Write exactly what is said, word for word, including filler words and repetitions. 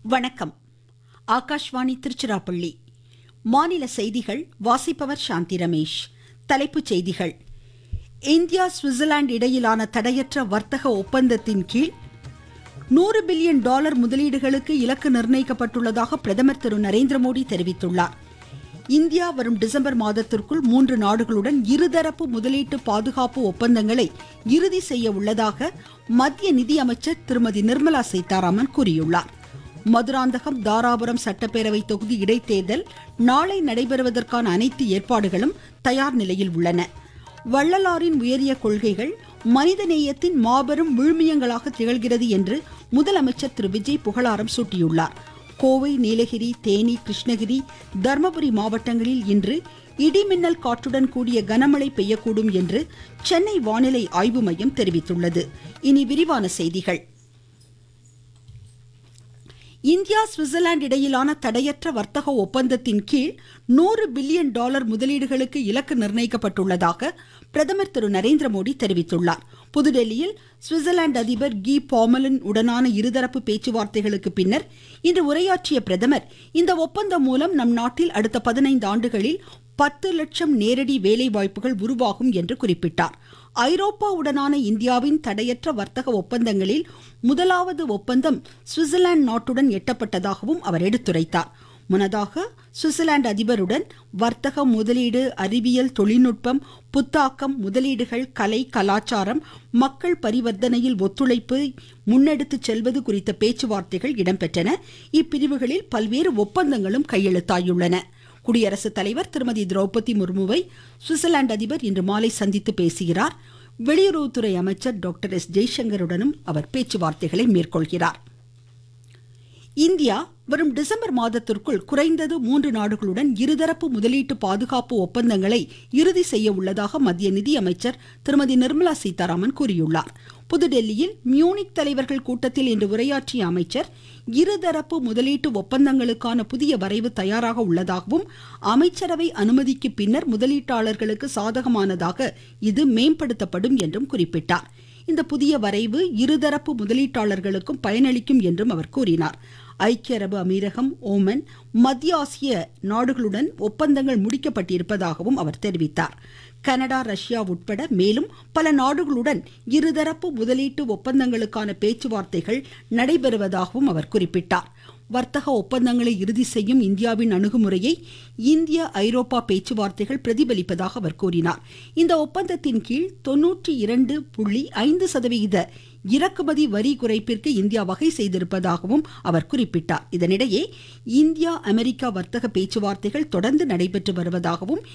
வணக்கம். ஆகாஷ்வாணி திருச்சிராப்பள்ளி. மாநில செய்திகள் வாசிப்பவர் சாந்தி ரமேஷ். தலைப்புச் செய்திகள். இந்தியா சுவிட்சர்லாந்து இடையிலான தடையற்ற வர்த்தக ஒப்பந்தத்தின் கீழ் நூறு பில்லியன் டாலர் முதலீடுகளுக்கு இலக்கு நிர்ணயிக்கப்பட்டுள்ளதாக பிரதமர் திரு நரேந்திர மோடி தெரிவித்துள்ளார். இந்தியா வரும் டிசம்பர் மாதத்திற்குள் மூன்று நாடுகளுடன் இருதரப்பு முதலீட்டு பாதுகாப்பு ஒப்பந்தங்களை இறுதி செய்ய உள்ளதாக மத்திய நிதியமைச்சர் திருமதி நிர்மலா சீதாராமன் கூறியுள்ளார். மதுராந்தகம் தாராபுரம் சட்டப்பேரவை தொகுதி இடைத்தேர்தல் நாளை நடைபெறுவதற்கான அனைத்து ஏற்பாடுகளும் தயார் நிலையில் உள்ளன. வள்ளலாரின் உயரிய கொள்கைகள் மனிதநேயத்தின் மாபெரும் விழுமியங்களாக திகழ்கிறது என்று முதலமைச்சர் திரு விஜய் புகழாரம் சூட்டியுள்ளார். கோவை, நீலகிரி, தேனி, கிருஷ்ணகிரி, தர்மபுரி மாவட்டங்களில் இன்று இடிமின்னல் காற்றுடன் கூடிய கனமழை பெய்யக்கூடும் என்று சென்னை வானிலை ஆய்வு மையம் தெரிவித்துள்ளது. இனி விரிவான செய்திகள். இந்தியா சுவிட்சர்லாந்து இடையிலான தடையற்ற வர்த்தக ஒப்பந்தத்தின் கீழ் நூறு பில்லியன் டாலர் முதலீடுகளுக்கு இலக்கு நிர்ணயிக்கப்பட்டுள்ளதாக பிரதமர் திரு நரேந்திர மோடி தெரிவித்துள்ளார். புதுடெல்லியில் சுவிட்சர்லாந்து அதிபர் கி பாமலின் உடனான இருதரப்பு பேச்சுவார்த்தைகளுக்கு பின்னர் இன்று உரையாற்றிய பிரதமர், இந்த ஒப்பந்தம் மூலம் நம் நாட்டில் அடுத்த பதினைந்து ஆண்டுகளில் பத்து லட்சம் நேரடி வேலை வாய்ப்புகள் உருவாகும் என்று குறிப்பிட்டார். ஐரோப்பாவுடனான இந்தியாவின் தடையற்ற வர்த்தக ஒப்பந்தங்களில் முதலாவது ஒப்பந்தம் சுவிட்சர்லாந்து நாட்டுடன் எட்டப்பட்டதாகவும் அவர் எடுத்துரைத்தார். முன்னதாக சுவிட்சர்லாந்து அதிபருடன் வர்த்தகம், முதலீடு, அறிவியல், தொழில்நுட்பம், புத்தாக்கம், முதலீடுகள், கலை, கலாச்சாரம், மக்கள் பரிவர்த்தனையில் ஒத்துழைப்பு முன்னெடுத்து செல்வது குறித்த பேச்சுவார்த்தைகள் இடம்பெற்றன. இப்பிரிவுகளில் பல்வேறு ஒப்பந்தங்களும் கையெழுத்தாயுள்ளன. குடியரசுத் தலைவர் திருமதி திரௌபதி முர்முவை சுவிட்சர்லாந்து அதிபர் இன்று மாலை சந்தித்து பேசுகிறார். வெளியுறவுத்துறை அமைச்சர் டாக்டர் எஸ் ஜெய்சங்கருடனும் அவர் பேச்சுவார்த்தைகளை மேற்கொள்கிறார். இந்தியா வரும் டிசம்பர் மாதத்திற்குள் குறைந்தது மூன்று நாடுகளுடன் இருதரப்பு முதலீட்டு பாதுகாப்பு ஒப்பந்தங்களை இறுதி செய்ய உள்ளதாக மத்திய நிதியமைச்சர் திருமதி நிர்மலா சீதாராமன் கூறியுள்ளார். புதுடெல்லியில் மியூனிக் தலைவர்கள் கூட்டத்தில் இன்று உரையாற்றிய அமைச்சர், இருதரப்பு முதலீட்டு ஒப்பந்தங்களுக்கான புதிய வரைவு தயாராக உள்ளதாகவும் அமைச்சரவை அனுமதிக்கு பின்னர் முதலீட்டாளர்களுக்கு சாதகமானதாக இது மேம்படுத்தப்படும் என்றும் குறிப்பிட்டார். இந்த புதிய வரைவு இருதரப்பு முதலீட்டாளர்களுக்கும் பயனளிக்கும் என்றும் அவர் கூறினார். ஐக்கிய அரபு அமீரகம், ஓமன், மத்திய ஆசிய நாடுகளுடன் ஒப்பந்தங்கள் முடிக்கப்பட்டிருப்பதாகவும் அவர் தெரிவித்தார். கனடா, ரஷ்யா உட்பட மேலும் பல நாடுகளுடன் இருதரப்பு முதலீட்டு ஒப்பந்தங்களுக்கான பேச்சுவார்த்தைகள் நடைபெறுவதாகவும் அவர் குறிப்பிட்டார். வர்த்தக ஒப்பந்தங்களை இறுதி செய்யும் இந்தியாவின் அணுகுமுறையை இந்திய ஐரோப்பா பேச்சுவார்த்தைகள் பிரதிபலிப்பதாக அவர் கூறினார். இந்த ஒப்பந்தத்தின் கீழ் தொன்னூற்றி இரண்டு புள்ளி ஐந்து சதவிகித இறக்குமதி வரி குறைப்பிற்கு இந்தியா வகை செய்திருப்பதாகவும் அவர் குறிப்பிட்டார். இதனிடையே இந்தியா அமெரிக்கா வர்த்தக பேச்சுவார்த்தைகள் தொடர்ந்து நடைபெற்று வருவதாகவும்